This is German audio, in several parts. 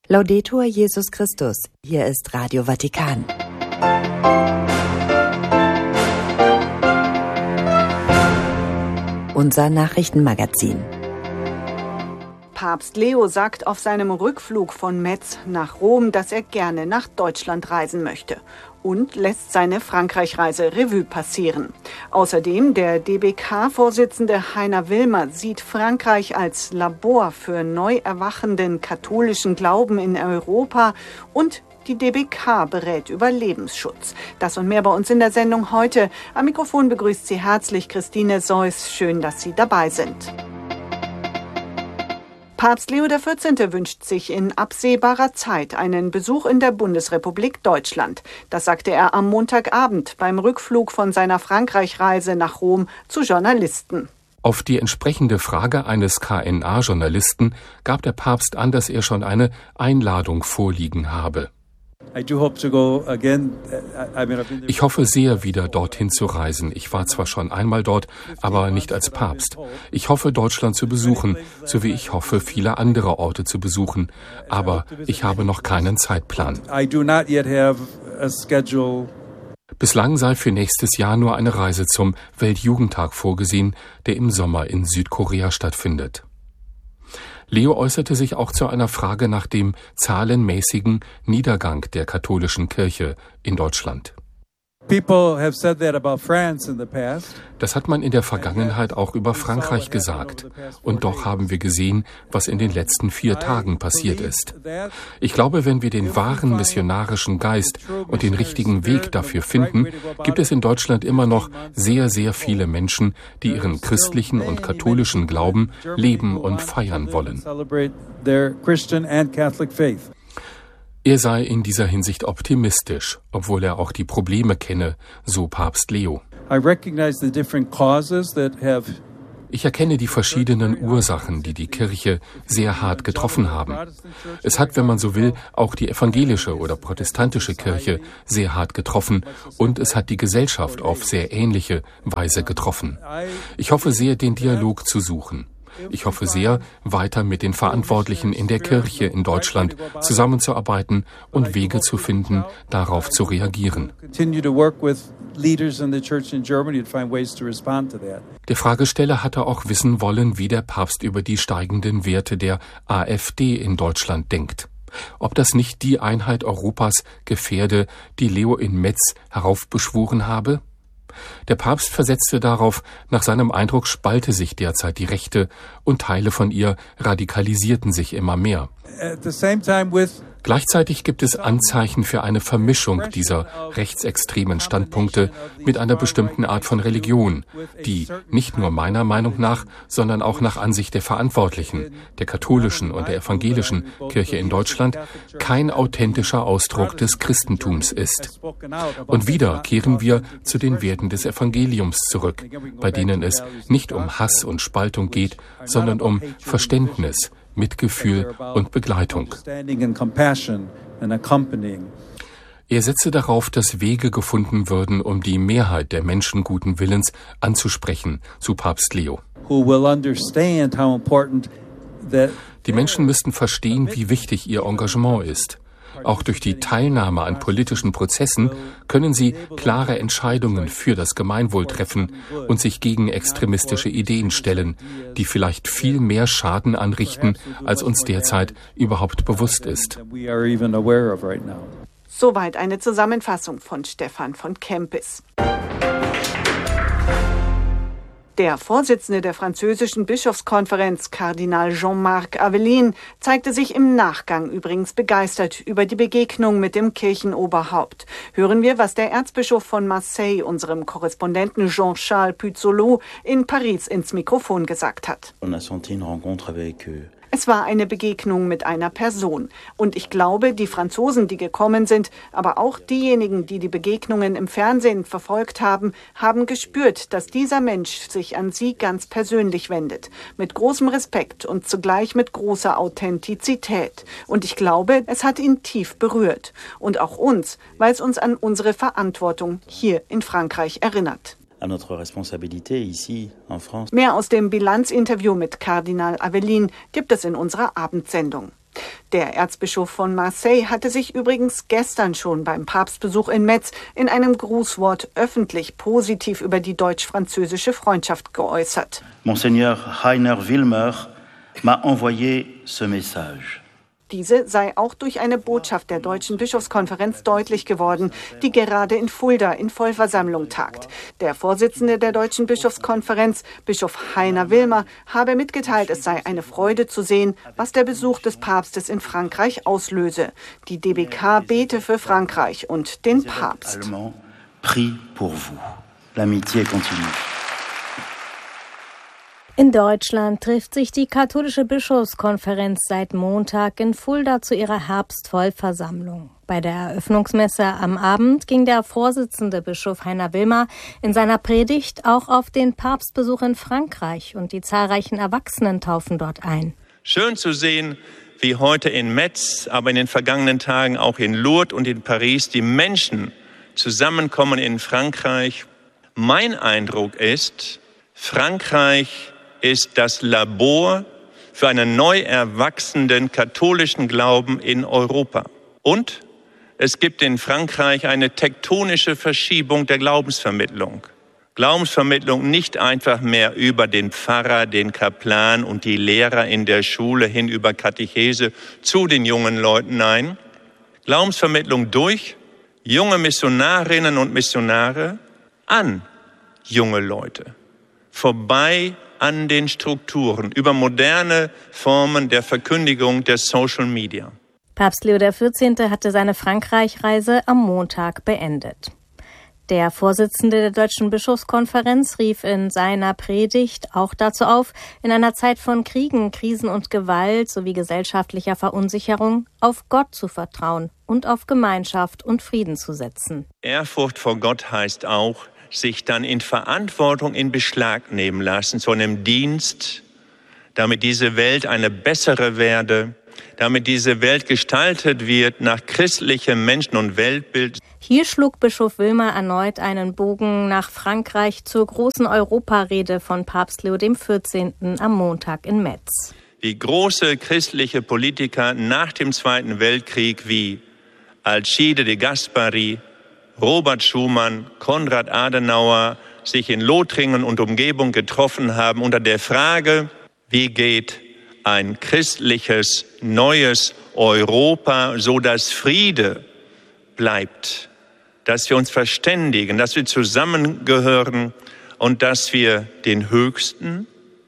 Laudetur Jesus Christus. Hier ist Radio Vatikan. Unser Nachrichtenmagazin. Papst Leo sagt auf seinem Rückflug von Metz nach Rom, dass er gerne nach Deutschland reisen möchte und lässt seine Frankreich-Reise Revue passieren. Außerdem der DBK-Vorsitzende Heiner Wilmer sieht Frankreich als Labor für neu erwachenden katholischen Glauben in Europa und die DBK berät über Lebensschutz. Das und mehr bei uns in der Sendung heute. Am Mikrofon begrüßt Sie herzlich Christine Seuss. Schön, dass Sie dabei sind. Papst Leo XIV. Wünscht sich in absehbarer Zeit einen Besuch in der Bundesrepublik Deutschland. Das sagte er am Montagabend beim Rückflug von seiner Frankreich-Reise nach Rom zu Journalisten. Auf die entsprechende Frage eines KNA-Journalisten gab der Papst an, dass er schon eine Einladung vorliegen habe. Ich hoffe sehr, wieder dorthin zu reisen. Ich war zwar schon einmal dort, aber nicht als Papst. Ich hoffe, Deutschland zu besuchen, so wie ich hoffe, viele andere Orte zu besuchen. Aber ich habe noch keinen Zeitplan. Bislang sei für nächstes Jahr nur eine Reise zum Weltjugendtag vorgesehen, der im Sommer in Südkorea stattfindet. Leo äußerte sich auch zu einer Frage nach dem zahlenmäßigen Niedergang der katholischen Kirche in Deutschland. Das hat man in der Vergangenheit auch über Frankreich gesagt. Und doch haben wir gesehen, was in den letzten 4 Tagen passiert ist. Ich glaube, wenn wir den wahren missionarischen Geist und den richtigen Weg dafür finden, gibt es in Deutschland immer noch sehr, sehr viele Menschen, die ihren christlichen und katholischen Glauben leben und feiern wollen. Er sei in dieser Hinsicht optimistisch, obwohl er auch die Probleme kenne, so Papst Leo. Ich erkenne die verschiedenen Ursachen, die die Kirche sehr hart getroffen haben. Es hat, wenn man so will, auch die evangelische oder protestantische Kirche sehr hart getroffen und es hat die Gesellschaft auf sehr ähnliche Weise getroffen. Ich hoffe sehr, den Dialog zu suchen. Ich hoffe sehr, weiter mit den Verantwortlichen in der Kirche in Deutschland zusammenzuarbeiten und Wege zu finden, darauf zu reagieren. Der Fragesteller hatte auch wissen wollen, wie der Papst über die steigenden Werte der AfD in Deutschland denkt. Ob das nicht die Einheit Europas gefährde, die Leo in Metz heraufbeschworen habe? Der Papst versetzte darauf, nach seinem Eindruck spalte sich derzeit die Rechte und Teile von ihr radikalisierten sich immer mehr. Gleichzeitig gibt es Anzeichen für eine Vermischung dieser rechtsextremen Standpunkte mit einer bestimmten Art von Religion, die nicht nur meiner Meinung nach, sondern auch nach Ansicht der Verantwortlichen, der katholischen und der evangelischen Kirche in Deutschland, kein authentischer Ausdruck des Christentums ist. Und wieder kehren wir zu den Werten des Evangeliums zurück, bei denen es nicht um Hass und Spaltung geht, sondern um Verständnis, Mitgefühl und Begleitung. Er setze darauf, dass Wege gefunden würden, um die Mehrheit der Menschen guten Willens anzusprechen, zu Papst Leo. Die Menschen müssten verstehen, wie wichtig ihr Engagement ist. Auch durch die Teilnahme an politischen Prozessen können sie klare Entscheidungen für das Gemeinwohl treffen und sich gegen extremistische Ideen stellen, die vielleicht viel mehr Schaden anrichten, als uns derzeit überhaupt bewusst ist. Soweit eine Zusammenfassung von Stefan von Kempis. Der Vorsitzende der französischen Bischofskonferenz, Kardinal Jean-Marc Aveline, zeigte sich im Nachgang übrigens begeistert über die Begegnung mit dem Kirchenoberhaupt. Hören wir, was der Erzbischof von Marseille, unserem Korrespondenten Jean-Charles Puzolo, in Paris ins Mikrofon gesagt hat. Es war eine Begegnung mit einer Person. Und ich glaube, die Franzosen, die gekommen sind, aber auch diejenigen, die die Begegnungen im Fernsehen verfolgt haben, haben gespürt, dass dieser Mensch sich an sie ganz persönlich wendet. Mit großem Respekt und zugleich mit großer Authentizität. Und ich glaube, es hat ihn tief berührt. Und auch uns, weil es uns an unsere Verantwortung hier in Frankreich erinnert. Mehr aus dem Bilanzinterview mit Kardinal Aveline gibt es in unserer Abendsendung. Der Erzbischof von Marseille hatte sich übrigens gestern schon beim Papstbesuch in Metz in einem Grußwort öffentlich positiv über die deutsch-französische Freundschaft geäußert. Monseigneur Rainer Wilmer m'a envoyé ce message. Diese sei auch durch eine Botschaft der Deutschen Bischofskonferenz deutlich geworden, die gerade in Fulda in Vollversammlung tagt. Der Vorsitzende der Deutschen Bischofskonferenz, Bischof Rainer Wilmer, habe mitgeteilt, es sei eine Freude zu sehen, was der Besuch des Papstes in Frankreich auslöse. Die DBK bete für Frankreich und den Papst. Prie pour vous. L'amitié continue. In Deutschland trifft sich die katholische Bischofskonferenz seit Montag in Fulda zu ihrer Herbstvollversammlung. Bei der Eröffnungsmesse am Abend ging der Vorsitzende Bischof Rainer Wilmer in seiner Predigt auch auf den Papstbesuch in Frankreich und die zahlreichen Erwachsenentaufen dort ein. Schön zu sehen, wie heute in Metz, aber in den vergangenen Tagen auch in Lourdes und in Paris die Menschen zusammenkommen in Frankreich. Mein Eindruck ist, Frankreich ist das Labor für einen neu erwachsenden katholischen Glauben in Europa. Und es gibt in Frankreich eine tektonische Verschiebung der Glaubensvermittlung. Glaubensvermittlung nicht einfach mehr über den Pfarrer, den Kaplan und die Lehrer in der Schule hin über Katechese zu den jungen Leuten. Nein, Glaubensvermittlung durch junge Missionarinnen und Missionare an junge Leute. Vorbei an den Strukturen, über moderne Formen der Verkündigung der Social Media. Papst Leo XIV. Hatte seine Frankreich-Reise am Montag beendet. Der Vorsitzende der Deutschen Bischofskonferenz rief in seiner Predigt auch dazu auf, in einer Zeit von Kriegen, Krisen und Gewalt sowie gesellschaftlicher Verunsicherung auf Gott zu vertrauen und auf Gemeinschaft und Frieden zu setzen. Ehrfurcht vor Gott heißt auch, sich dann in Verantwortung in Beschlag nehmen lassen zu einem Dienst, damit diese Welt eine bessere werde, damit diese Welt gestaltet wird nach christlichem Menschen- und Weltbild. Hier schlug Bischof Wilmer erneut einen Bogen nach Frankreich zur großen Europarede von Papst Leo XIV. Am Montag in Metz. Wie große christliche Politiker nach dem Zweiten Weltkrieg wie Alcide de Gasperi, Robert Schuman, Konrad Adenauer sich in Lothringen und Umgebung getroffen haben unter der Frage, wie geht ein christliches, neues Europa, so dass Friede bleibt, dass wir uns verständigen, dass wir zusammengehören und dass wir den Höchsten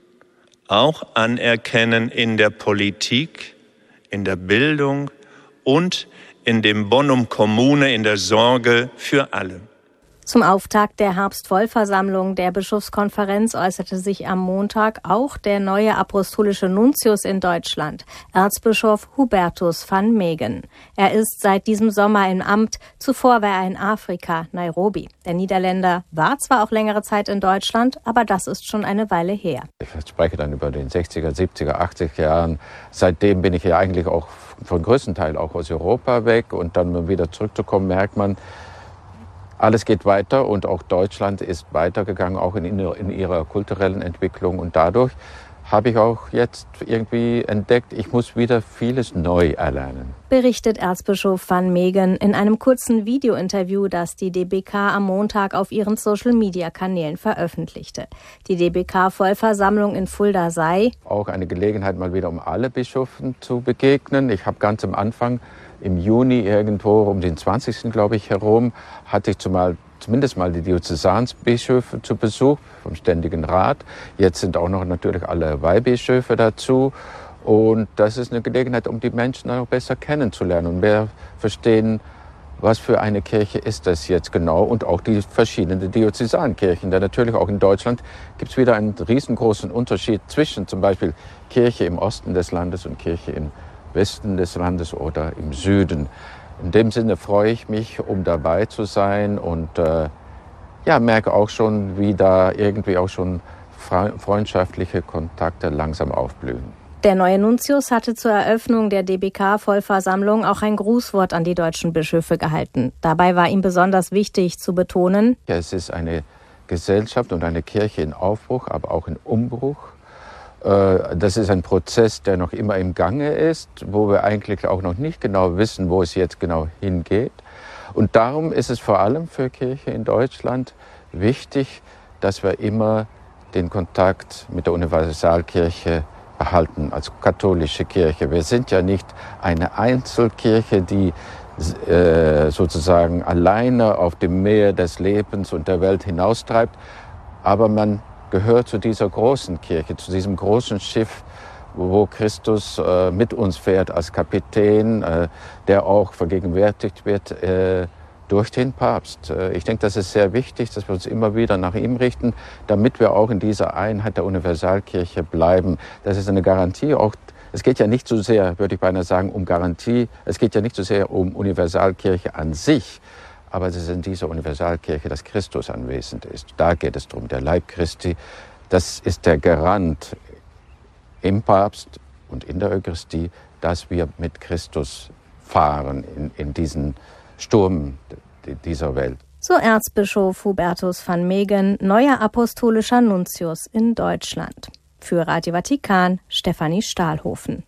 auch anerkennen in der Politik, in der Bildung und in dem Bonum Commune, in der Sorge für alle. Zum Auftakt der Herbstvollversammlung der Bischofskonferenz äußerte sich am Montag auch der neue apostolische Nuntius in Deutschland, Erzbischof Hubertus van Megen. Er ist seit diesem Sommer im Amt, zuvor war er in Afrika, Nairobi. Der Niederländer war zwar auch längere Zeit in Deutschland, aber das ist schon eine Weile her. Ich spreche dann über den 60er, 70er, 80er Jahren. Seitdem bin ich ja eigentlich auch von größten Teil auch aus Europa weg und dann wieder zurückzukommen, merkt man, alles geht weiter und auch Deutschland ist weitergegangen, auch in ihrer kulturellen Entwicklung. Und dadurch habe ich auch jetzt irgendwie entdeckt, ich muss wieder vieles neu erlernen. Berichtet Erzbischof van Megen in einem kurzen Videointerview, das die DBK am Montag auf ihren Social-Media-Kanälen veröffentlichte. Die DBK-Vollversammlung in Fulda sei auch eine Gelegenheit, mal wieder um alle Bischöfen zu begegnen. Ich habe ganz am Anfang im Juni irgendwo um den 20. glaube ich herum, hatte ich zumindest mal die Diözesansbischöfe zu Besuch vom Ständigen Rat. Jetzt sind auch noch natürlich alle Weihbischöfe dazu. Und das ist eine Gelegenheit, um die Menschen noch besser kennenzulernen und mehr verstehen, was für eine Kirche ist das jetzt genau und auch die verschiedenen Diözesankirchen. Denn natürlich auch in Deutschland gibt es wieder einen riesengroßen Unterschied zwischen zum Beispiel Kirche im Osten des Landes und Kirche im Westen des Landes oder im Süden. In dem Sinne freue ich mich, um dabei zu sein und merke auch schon, wie da irgendwie auch schon freundschaftliche Kontakte langsam aufblühen. Der neue Nuntius hatte zur Eröffnung der DBK-Vollversammlung auch ein Grußwort an die deutschen Bischöfe gehalten. Dabei war ihm besonders wichtig zu betonen: Es ist eine Gesellschaft und eine Kirche in Aufbruch, aber auch in Umbruch. Das ist ein Prozess, der noch immer im Gange ist, wo wir eigentlich auch noch nicht genau wissen, wo es jetzt genau hingeht. Und darum ist es vor allem für Kirche in Deutschland wichtig, dass wir immer den Kontakt mit der Universalkirche behalten, als katholische Kirche. Wir sind ja nicht eine Einzelkirche, die sozusagen alleine auf dem Meer des Lebens und der Welt hinaustreibt, aber man gehört zu dieser großen Kirche, zu diesem großen Schiff, wo Christus mit uns fährt als Kapitän, der auch vergegenwärtigt wird durch den Papst. Ich denke, das ist sehr wichtig, dass wir uns immer wieder nach ihm richten, damit wir auch in dieser Einheit der Universalkirche bleiben. Das ist eine Garantie. Auch es geht ja nicht so sehr, würde ich beinahe sagen, um Garantie. Es geht ja nicht so sehr um Universalkirche an sich, aber es ist in dieser Universalkirche, dass Christus anwesend ist. Da geht es darum, der Leib Christi, das ist der Garant im Papst und in der Eucharistie, dass wir mit Christus fahren in diesen Sturm dieser Welt. So Erzbischof Hubertus van Meegen, neuer apostolischer Nuntius in Deutschland. Für Radio Vatikan, Stefanie Stahlhofen.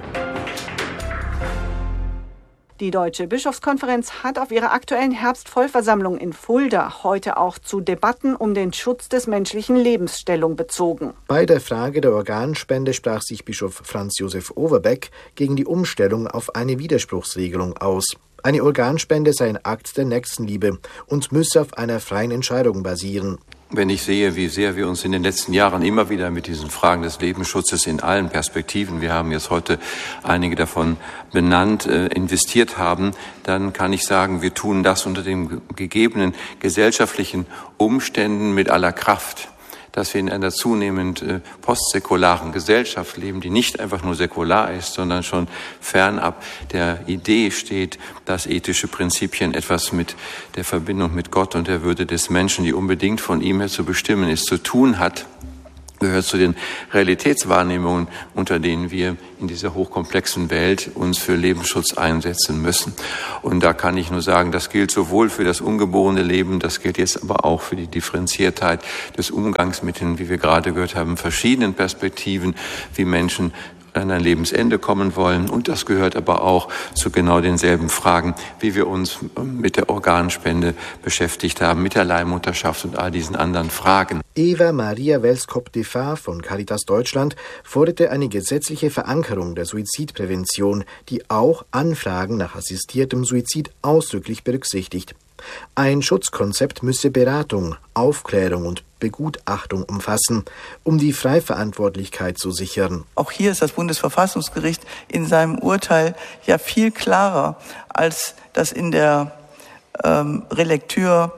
Die Deutsche Bischofskonferenz hat auf ihrer aktuellen Herbstvollversammlung in Fulda heute auch zu Debatten um den Schutz des menschlichen Lebens Stellung bezogen. Bei der Frage der Organspende sprach sich Bischof Franz Josef Overbeck gegen die Umstellung auf eine Widerspruchsregelung aus. Eine Organspende sei ein Akt der Nächstenliebe und müsse auf einer freien Entscheidung basieren. Wenn ich sehe, wie sehr wir uns in den letzten Jahren immer wieder mit diesen Fragen des Lebensschutzes in allen Perspektiven, wir haben jetzt heute einige davon benannt, investiert haben, dann kann ich sagen, wir tun das unter den gegebenen gesellschaftlichen Umständen mit aller Kraft. Dass wir in einer zunehmend postsäkularen Gesellschaft leben, die nicht einfach nur säkular ist, sondern schon fernab der Idee steht, dass ethische Prinzipien etwas mit der Verbindung mit Gott und der Würde des Menschen, die unbedingt von ihm her zu bestimmen ist, zu tun hat, gehört zu den Realitätswahrnehmungen, unter denen wir in dieser hochkomplexen Welt uns für Lebensschutz einsetzen müssen. Und da kann ich nur sagen, das gilt sowohl für das ungeborene Leben, das gilt jetzt aber auch für die Differenziertheit des Umgangs mit den, wie wir gerade gehört haben, verschiedenen Perspektiven, wie Menschen an ein Lebensende kommen wollen. Und das gehört aber auch zu genau denselben Fragen, wie wir uns mit der Organspende beschäftigt haben, mit der Leihmutterschaft und all diesen anderen Fragen. Eva Maria Welskop-Defa von Caritas Deutschland forderte eine gesetzliche Verankerung der Suizidprävention, die auch Anfragen nach assistiertem Suizid ausdrücklich berücksichtigt. Ein Schutzkonzept müsse Beratung, Aufklärung und Begutachtung umfassen, um die Freiverantwortlichkeit zu sichern. Auch hier ist das Bundesverfassungsgericht in seinem Urteil ja viel klarer, als das in der Relektür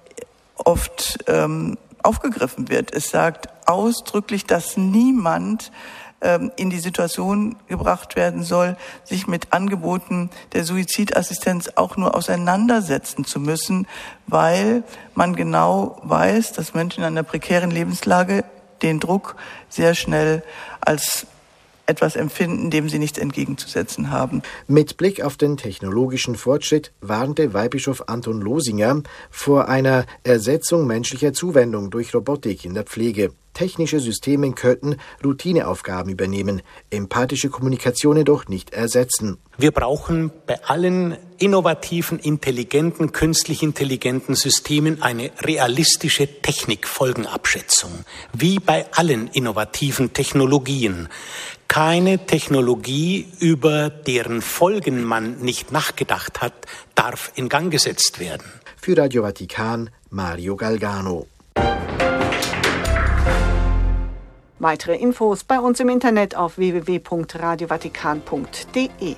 oft aufgegriffen wird. Es sagt ausdrücklich, dass niemand in die Situation gebracht werden soll, sich mit Angeboten der Suizidassistenz auch nur auseinandersetzen zu müssen, weil man genau weiß, dass Menschen in einer prekären Lebenslage den Druck sehr schnell als etwas empfinden, dem sie nichts entgegenzusetzen haben. Mit Blick auf den technologischen Fortschritt warnte Weihbischof Anton Losinger vor einer Ersetzung menschlicher Zuwendung durch Robotik in der Pflege. Technische Systeme könnten Routineaufgaben übernehmen, empathische Kommunikation jedoch nicht ersetzen. Wir brauchen bei allen innovativen, intelligenten, künstlich intelligenten Systemen eine realistische Technikfolgenabschätzung, wie bei allen innovativen Technologien. Keine Technologie, über deren Folgen man nicht nachgedacht hat, darf in Gang gesetzt werden. Für Radio Vatikan, Mario Galgano. Weitere Infos bei uns im Internet auf www.radiovatikan.de.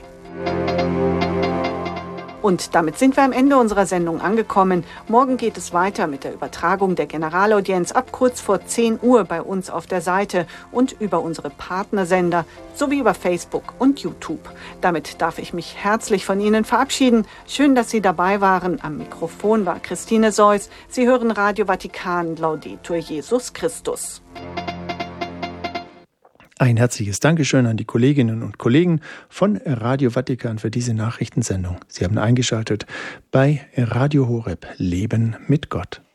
Und damit sind wir am Ende unserer Sendung angekommen. Morgen geht es weiter mit der Übertragung der Generalaudienz ab kurz vor 10 Uhr bei uns auf der Seite und über unsere Partnersender sowie über Facebook und YouTube. Damit darf ich mich herzlich von Ihnen verabschieden. Schön, dass Sie dabei waren. Am Mikrofon war Christine Seuss. Sie hören Radio Vatikan, Laudetur Jesus Christus. Ein herzliches Dankeschön an die Kolleginnen und Kollegen von Radio Vatikan für diese Nachrichtensendung. Sie haben eingeschaltet bei Radio Horeb Leben mit Gott.